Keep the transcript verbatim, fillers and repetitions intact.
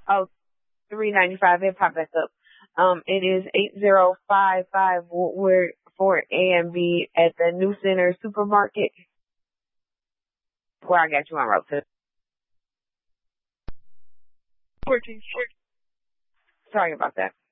Oh, three ninety five. It popped back up. Um, it is eight zero five five Woodward for A and B at the New Center Supermarket. Where I got you on route to. fourteen. Sorry about that.